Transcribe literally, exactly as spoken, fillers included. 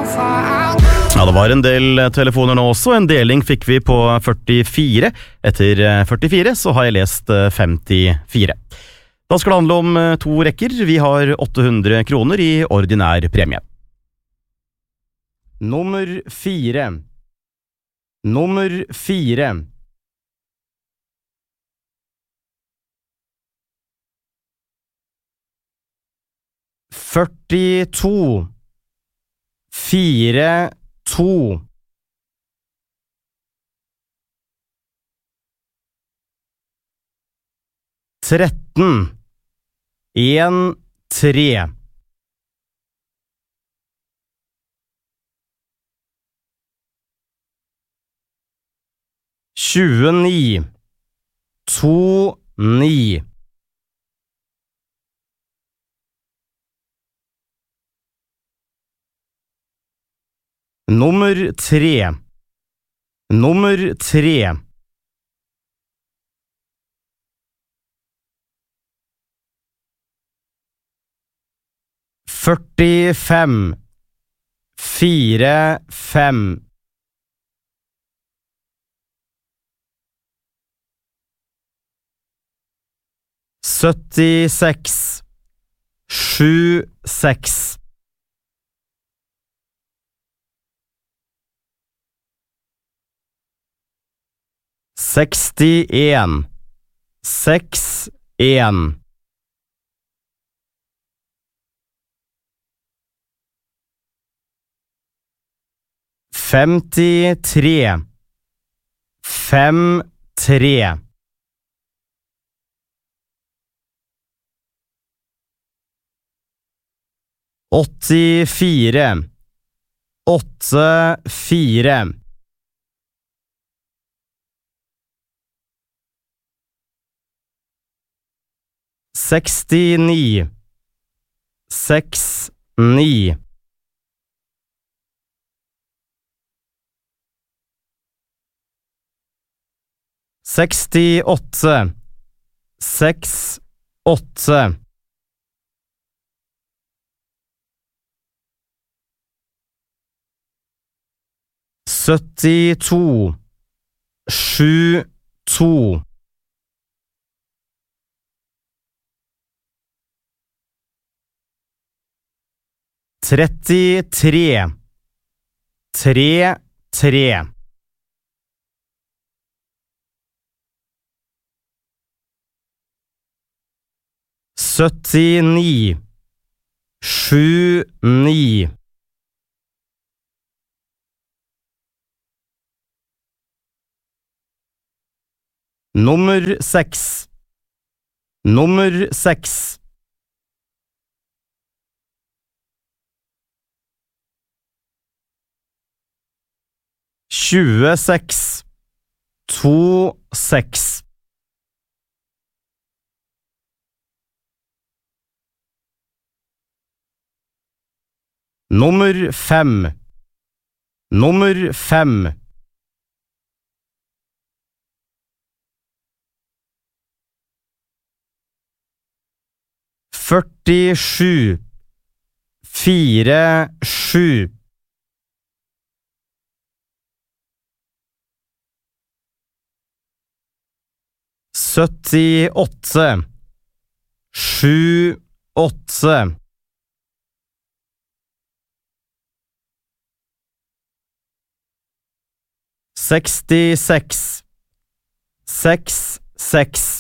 Ja, det var en del telefoner nå også. En deling fikk vi på førtifire. Etter førtifire så har jeg lest femtifire. Da skal det handle om to rekker. Vi har åtte hundre kroner i ordinær premie. Nummer fire. Nummer fire. Førtito. Fire, to. Tretten. En, tre. Tjueni. To, ni. Nummer tre. Nummer tre. Førtifem. Fire, fem. Syttiseks. Sju, seks. Sekstien. Seks, en. Femtitre. Fem, tre. Åttifire. Åtte, fire. Sekstini. Seks, ni. Sekstiåtte. Seks, åtte. Syttito. Sju, to. Trettitre. Tre, tre. Syttini. Sju, ni. Nummer seks. Nummer seks. Tjueseks. To, seks. Nummer fem. Nummer fem. Førtisju. Fire, sju. Syttiåtte. Sju, åtte. Sekstiseks. Seks, seks.